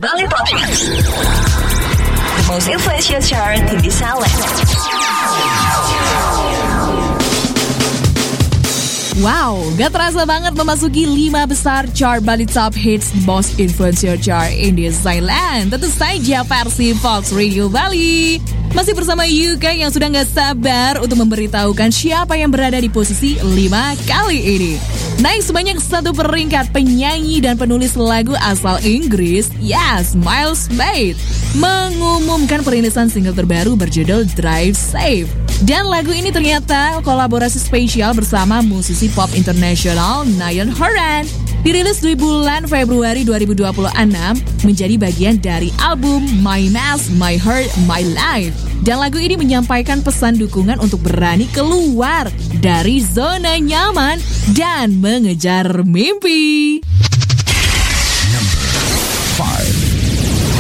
Bali Top Hits, the most influential chart in the Salad. Wow, gak terasa banget memasuki 5 besar chart Bali Top Hits Most Influential Chart in the Thailand. Tentu saja versi Fox Radio Bali. Masih bersama Yuka yang sudah gak sabar untuk memberitahukan siapa yang berada di posisi 5 kali ini. Naik sebanyak 1 peringkat, penyanyi dan penulis lagu asal Inggris, Yes, Miles Smith, mengumumkan perilisan single terbaru berjudul Drive Safe. Dan lagu ini ternyata kolaborasi spesial bersama musisi pop internasional Niall Horan. Dirilis di bulan Februari 2026 menjadi bagian dari album My Mess, My Heart, My Life. Dan lagu ini menyampaikan pesan dukungan untuk berani keluar dari zona nyaman dan mengejar mimpi.